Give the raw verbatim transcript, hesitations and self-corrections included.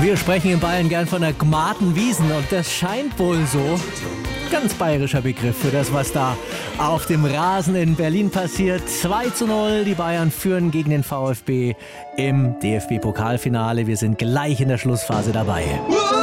Wir sprechen in Bayern gern von der gmaten Wiesn und das scheint wohl so. Ganz bayerischer Begriff für das, was da auf dem Rasen in Berlin passiert. zwei zu null, die Bayern führen gegen den VfB im D F B-Pokalfinale. Wir sind gleich in der Schlussphase dabei.